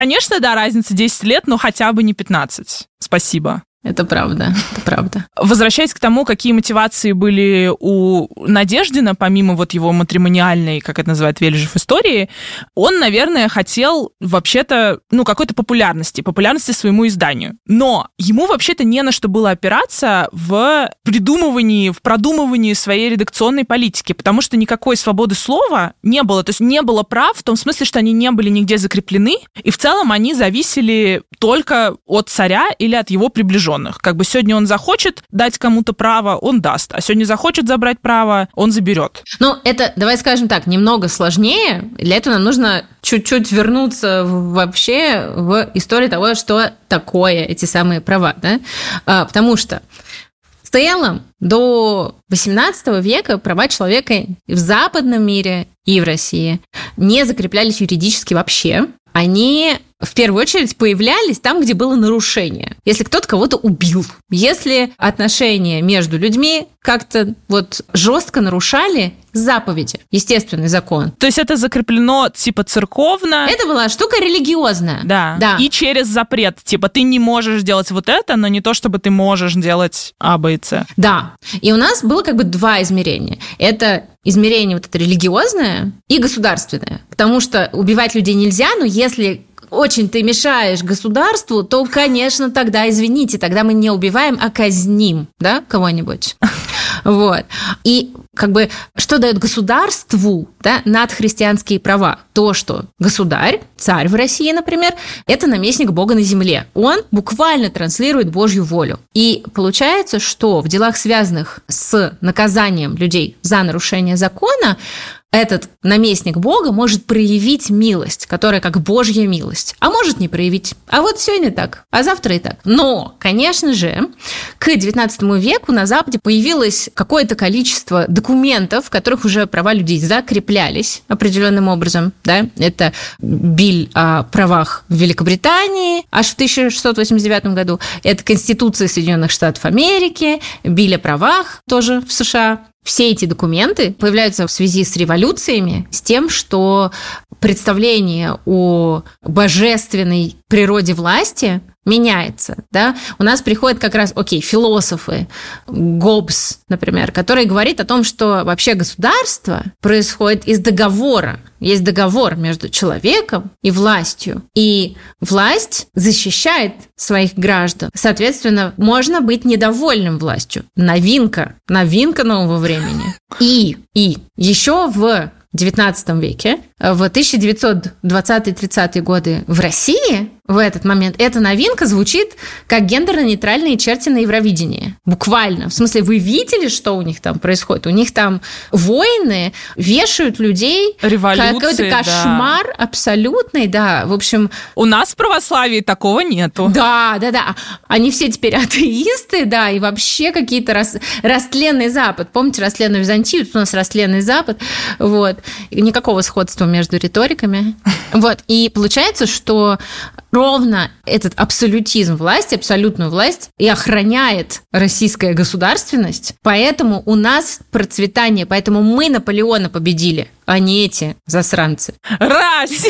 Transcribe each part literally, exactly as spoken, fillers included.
Конечно, да, разница десять лет, но хотя бы не пятнадцать. Спасибо. Это правда, это правда. Возвращаясь к тому, какие мотивации были у Надеждина, помимо вот его матримониальной, как это называют, Вележев истории, он, наверное, хотел вообще-то, ну, какой-то популярности, популярности своему изданию. Но ему вообще-то не на что было опираться в придумывании, в продумывании своей редакционной политики, потому что никакой свободы слова не было. То есть не было прав в том смысле, что они не были нигде закреплены, и в целом они зависели только от царя или от его приближенных. Как бы сегодня он захочет дать кому-то право, он даст, а сегодня захочет забрать право, он заберет. Ну, это, давай скажем так, немного сложнее. Для этого нам нужно чуть-чуть вернуться вообще в историю того, что такое эти самые права, да? А, потому что в целом до восемнадцатого века права человека в западном мире и в России не закреплялись юридически вообще. Они в первую очередь появлялись там, где было нарушение. Если кто-то кого-то убил, если отношения между людьми как-то вот жестко нарушали заповеди, естественный закон. То есть это закреплено типа церковно? Это была штука религиозная. Да. да. И через запрет. Типа ты не можешь делать вот это, но не то, чтобы ты можешь делать А, Б и С. Да. И у нас было как бы два измерения. Это измерение вот это религиозное и государственное. Потому что убивать людей нельзя, но если очень ты мешаешь государству, то, конечно, тогда, извините, тогда мы не убиваем, а казним, да, кого-нибудь. Вот. И как бы что дает государству, да, надхристианские права? То, что государь, царь в России, например, это наместник Бога на земле. Он буквально транслирует Божью волю. И получается, что в делах, связанных с наказанием людей за нарушение закона, этот наместник Бога может проявить милость, которая как Божья милость, а может не проявить. А вот сегодня так, а завтра и так. Но, конечно же, к девятнадцатому веку на Западе появилось какое-то количество документов, в которых уже права людей закреплялись определенным образом. Да? Это Биль о правах в Великобритании аж в тысяча шестьсот восемьдесят девятом году. Это Конституция Соединенных Штатов Америки, Биль о правах тоже в США. Все эти документы появляются в связи с революциями, с тем, что представление о божественной природе власти меняется, да? У нас приходят как раз, окей, философы, Гоббс, например, который говорит о том, что вообще государство происходит из договора. Есть договор между человеком и властью. И власть защищает своих граждан. Соответственно, можно быть недовольным властью. Новинка. Новинка нового времени. И, и еще в девятнадцатом веке, в тысяча девятьсот двадцатые-тридцатые годы в России в этот момент эта новинка звучит как гендерно-нейтральные черти на Евровидении. Буквально. В смысле, вы видели, что у них там происходит? У них там войны, вешают людей. Революции, какой-то кошмар да. абсолютный, да. В общем... У нас в православии такого нету. Да, да, да. Они все теперь атеисты, да, и вообще какие-то рас... растленный Запад. Помните растленную Византию? Тут у нас растленный Запад. Вот. И никакого сходства между риториками. Вот. И получается, что ровно этот абсолютизм власти, абсолютную власть и охраняет российская государственность. Поэтому у нас процветание, поэтому мы Наполеона победили, а не эти засранцы. Раз!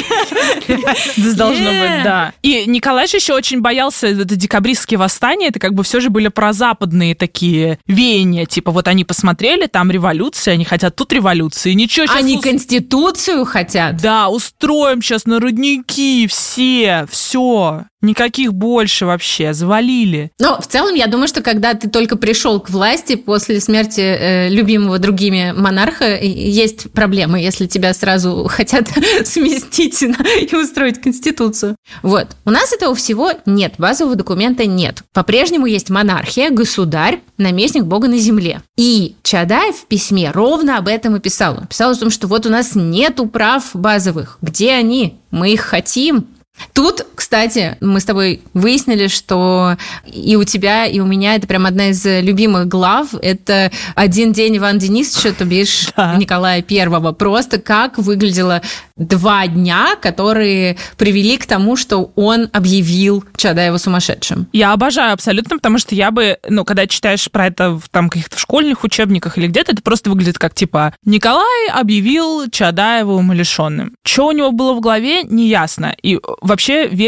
Должно быть, да. И Николай же еще очень боялся это декабристские восстания, это как бы все же были прозападные такие веяния, типа вот они посмотрели, там революция, они хотят тут революции, ничего сейчас... Они конституцию хотят. Да, устроим сейчас на родники все, все. Никаких больше вообще, завалили. Но в целом, я думаю, что когда ты только пришел к власти после смерти э, любимого другими монарха, есть проблемы, если тебя сразу хотят сместить и устроить конституцию. Вот. У нас этого всего нет, базового документа нет. По-прежнему есть монархия, государь, наместник Бога на земле. И Чаадаев в письме ровно об этом и писал. Он писал о том, что вот у нас нету прав базовых. Где они? Мы их хотим. Тут, кстати, мы с тобой выяснили, что и у тебя, и у меня это прям одна из любимых глав. Это «Один день Ивана Денисовича», то бишь да. Николая Первого. Просто как выглядело два дня, которые привели к тому, что он объявил Чаадаева сумасшедшим. Я обожаю абсолютно, потому что я бы, ну, когда читаешь про это в там, каких-то школьных учебниках или где-то, это просто выглядит как, типа, Николай объявил Чаадаева умалишенным. Что у него было в голове, неясно. И вообще